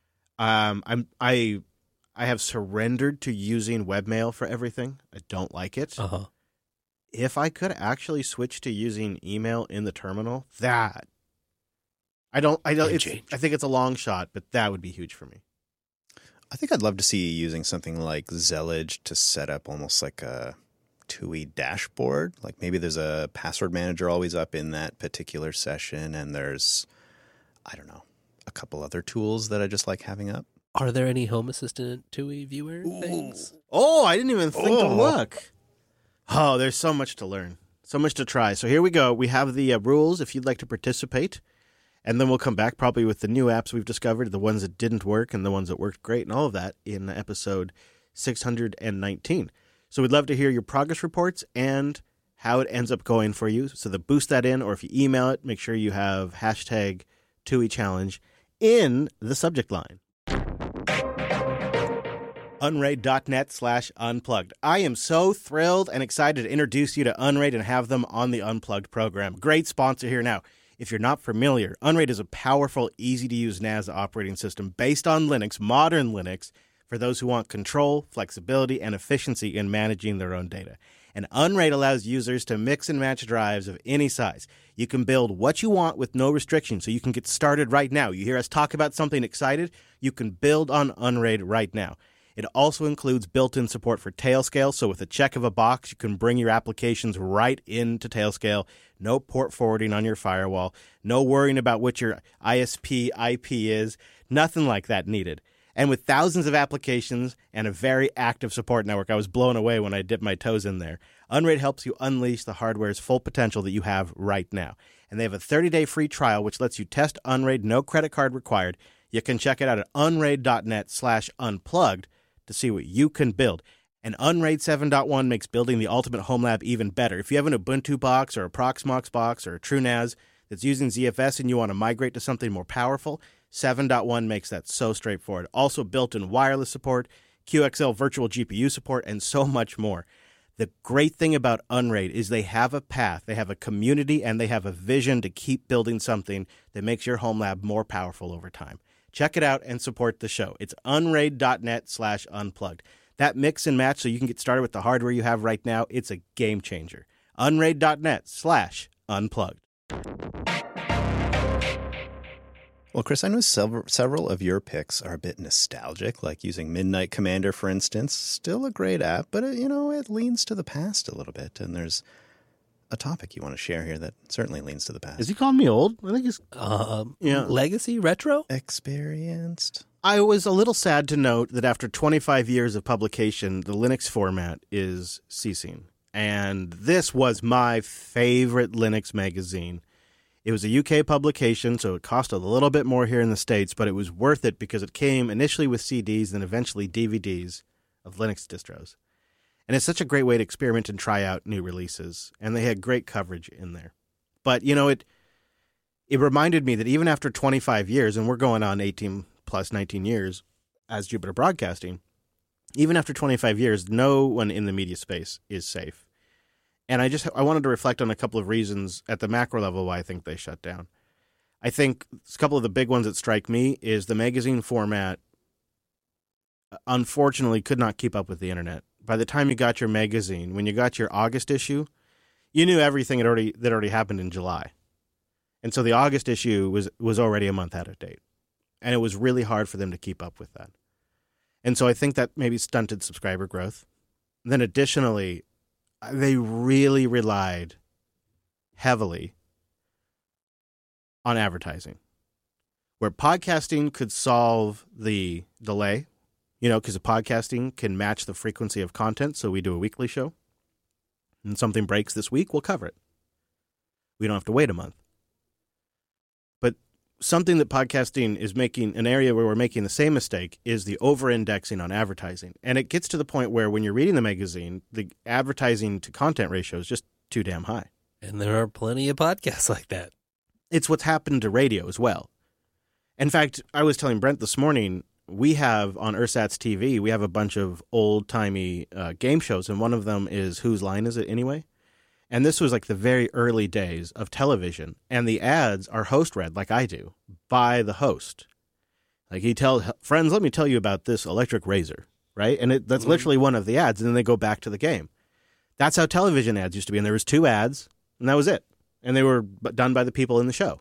I have surrendered to using webmail for everything. I don't like it. Uh-huh. If I could actually switch to using email in the terminal, that I think it's a long shot, but that would be huge for me. I think I'd love to see you using something like Zellage to set up almost like a TUI dashboard. Like maybe there's a password manager always up in that particular session, and there's, I don't know, a couple other tools that I just like having up. Are there any Home Assistant TUI viewer things? Oh, I didn't even think to look. Oh, there's so much to learn, so much to try. So here we go. We have the rules if you'd like to participate, and then we'll come back probably with the new apps we've discovered, the ones that didn't work and the ones that worked great, and all of that in episode 619. So we'd love to hear your progress reports and how it ends up going for you. So boost that in, or if you email it, make sure you have hashtag TUI Challenge in the subject line. Unraid.net/unplugged. I am so thrilled and excited to introduce you to Unraid and have them on the Unplugged program. Great sponsor here now. If you're not familiar, Unraid is a powerful, easy-to-use NAS operating system based on Linux, modern Linux, for those who want control, flexibility, and efficiency in managing their own data. And Unraid allows users to mix and match drives of any size. You can build what you want with no restrictions, so you can get started right now. You hear us talk about something excited? You can build on Unraid right now. It also includes built-in support for Tailscale, so with a check of a box, you can bring your applications right into Tailscale. No port forwarding on your firewall. No worrying about what your ISP IP is. Nothing like that needed. And with thousands of applications and a very active support network, I was blown away when I dipped my toes in there. Unraid helps you unleash the hardware's full potential that you have right now. And they have a 30-day free trial, which lets you test Unraid, no credit card required. You can check it out at unraid.net/unplugged to see what you can build. And Unraid 7.1 makes building the ultimate home lab even better. If you have an Ubuntu box or a Proxmox box or a TrueNAS that's using ZFS and you want to migrate to something more powerful, 7.1 makes that so straightforward. Also built-in wireless support, QXL virtual GPU support, and so much more. The great thing about Unraid is they have a path, they have a community, and they have a vision to keep building something that makes your home lab more powerful over time. Check it out and support the show. It's unraid.net/unplugged. That mix and match so you can get started with the hardware you have right now, it's a game changer. Unraid.net/unplugged. Well, Chris, I know several of your picks are a bit nostalgic, like using Midnight Commander, for instance. Still a great app, but it leans to the past a little bit. And there's a topic you want to share here that certainly leans to the past. Is he calling me old? I think he's Legacy retro? Experienced. I was a little sad to note that after 25 years of publication, the Linux format is ceasing. And this was my favorite Linux magazine. It was a UK publication, so it cost a little bit more here in the States, but it was worth it because it came initially with CDs and eventually DVDs of Linux distros. And it's such a great way to experiment and try out new releases. And they had great coverage in there. But, it reminded me that even after 25 years, and we're going on 18 plus 19 years as Jupiter Broadcasting, even after 25 years, no one in the media space is safe. And I wanted to reflect on a couple of reasons at the macro level why I think they shut down. I think a couple of the big ones that strike me is the magazine format, unfortunately, could not keep up with the internet. By the time you got your magazine, when you got your August issue, you knew everything that already happened in July. And so the August issue was already a month out of date. And it was really hard for them to keep up with that. And so I think that maybe stunted subscriber growth. Then additionally, they really relied heavily on advertising, where podcasting could solve the delay, because podcasting can match the frequency of content. So we do a weekly show and something breaks this week, we'll cover it. We don't have to wait a month. But something that podcasting is making, an area where we're making the same mistake, is the over-indexing on advertising. And it gets to the point where when you're reading the magazine, the advertising to content ratio is just too damn high. And there are plenty of podcasts like that. It's what's happened to radio as well. In fact, I was telling Brent this morning, we have on Ursat's TV, we have a bunch of old-timey game shows, and one of them is Whose Line Is It Anyway? And this was like the very early days of television. And the ads are host-read, like I do, by the host. Like he tells, friends, let me tell you about this electric razor, right? And that's literally one of the ads, and then they go back to the game. That's how television ads used to be. And there was 2 ads, and that was it. And they were done by the people in the show.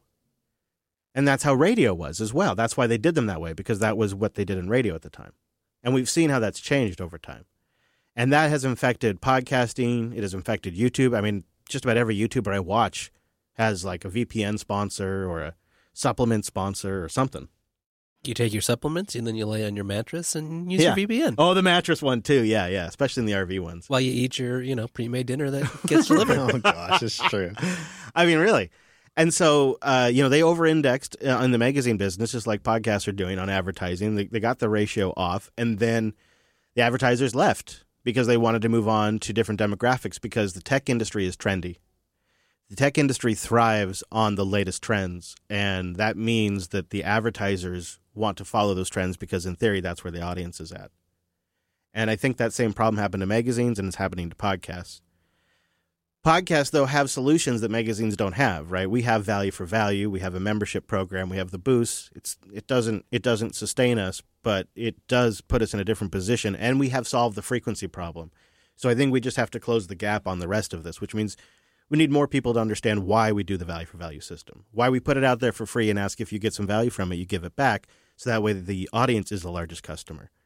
And that's how radio was as well. That's why they did them that way, because that was what they did in radio at the time. And we've seen how that's changed over time. And that has infected podcasting. It has infected YouTube. I mean, just about every YouTuber I watch has like a VPN sponsor or a supplement sponsor or something. You take your supplements and then you lay on your mattress and use your VPN. Oh, the mattress one too. Yeah, especially in the RV ones. While you eat your, pre-made dinner that gets delivered. Oh, gosh, it's true. I mean, really. And so, they over-indexed in the magazine business, just like podcasts are doing on advertising. They got the ratio off, and then the advertisers left because they wanted to move on to different demographics, because the tech industry is trendy. The tech industry thrives on the latest trends, and that means that the advertisers want to follow those trends because, in theory, that's where the audience is at. And I think that same problem happened to magazines, and it's happening to podcasts. Podcasts, though, have solutions that magazines don't have, right? We have value for value. We have a membership program. We have the boost. It doesn't sustain us, but it does put us in a different position, and we have solved the frequency problem. So I think we just have to close the gap on the rest of this, which means we need more people to understand why we do the value for value system, why we put it out there for free and ask if you get some value from it, you give it back, so that way the audience is the largest customer.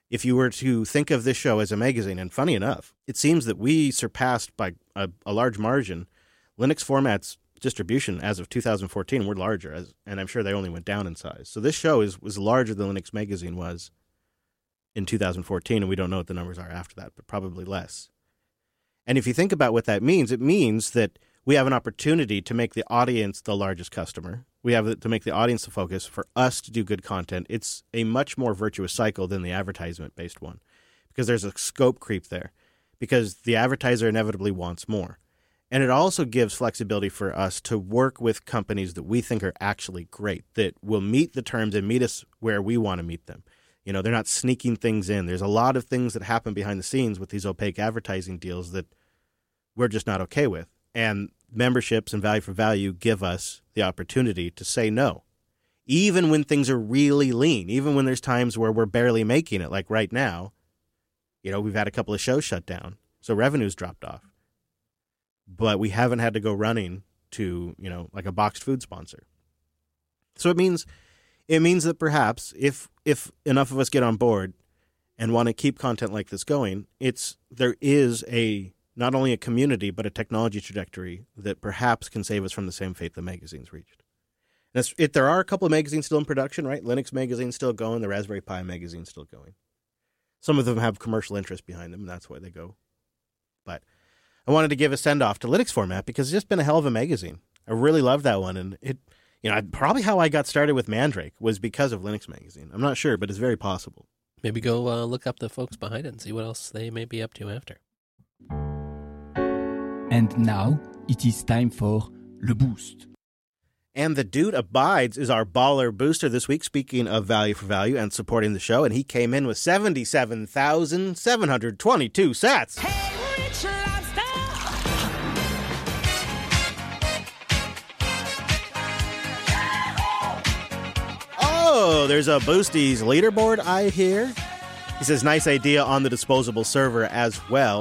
if you were to think of this show as a magazine, and funny enough, it seems that we surpassed by a large margin Linux Format's distribution as of 2014. We're larger, and I'm sure they only went down in size. So this show was larger than Linux Magazine was in 2014, and we don't know what the numbers are after that, but probably less. And if you think about what that means, it means that we have an opportunity to make the audience the largest customer. We have to make the audience the focus for us to do good content. It's a much more virtuous cycle than the advertisement-based one because there's a scope creep there because the advertiser inevitably wants more. And it also gives flexibility for us to work with companies that we think are actually great, that will meet the terms and meet us where we want to meet them. You know, they're not sneaking things in. There's a lot of things that happen behind the scenes with these opaque advertising deals that we're just not okay with. And memberships and value for value give us the opportunity to say no, even when things are really lean, even when there's times where we're barely making it, like right now. You know, we've had a couple of shows shut down, so revenue's dropped off. But we haven't had to go running to, you know, like a boxed food sponsor. So it means that perhaps if enough of us get on board and want to keep content like this going, there is not only a community, but a technology trajectory that perhaps can save us from the same fate the magazine's reached. There are a couple of magazines still in production, right? Linux Magazine's still going. The Raspberry Pi Magazine's still going. Some of them have commercial interest behind them, and that's why they go. But I wanted to give a send-off to Linux Format because it's just been a hell of a magazine. I really love that one, and probably how I got started with Mandrake was because of Linux Magazine. I'm not sure, but it's very possible. Maybe go look up the folks behind it and see what else they may be up to after. And now it is time for Le Boost. And the dude abides is our baller booster this week, speaking of value for value and supporting the show, and he came in with 77,722 sats. Hey, Rich Lobster! Oh, there's a Boosties leaderboard I hear. He says, nice idea on the disposable server as well.